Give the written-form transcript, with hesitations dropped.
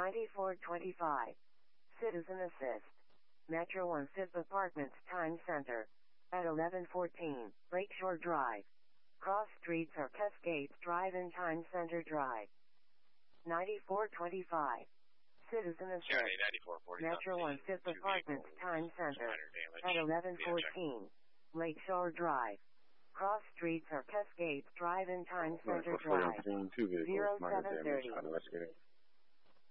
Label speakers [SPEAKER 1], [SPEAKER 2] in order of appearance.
[SPEAKER 1] 9425. Citizen Assist. Metro 1 Fifth Apartments Time Center. At 1114, Lakeshore Drive. Cross streets are Cascades Drive and Time Center Drive. 9425. Citizen Assist. Metro 1 Fifth Apartments Time Center. At 1114, Lakeshore Drive. Cross streets are Cascades Drive and Time Center Drive. 0730.